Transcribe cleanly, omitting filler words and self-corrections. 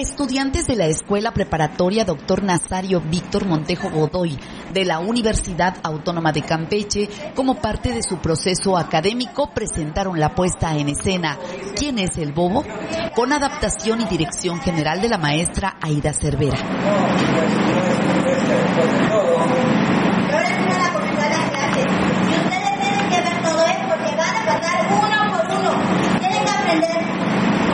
Estudiantes de la Escuela Preparatoria Dr. Nazario Víctor Montejo Godoy de la Universidad Autónoma de Campeche, como parte de su proceso académico, presentaron la puesta en escena ¿Quién es el bobo?, con adaptación y dirección general de la maestra Aida Cervera.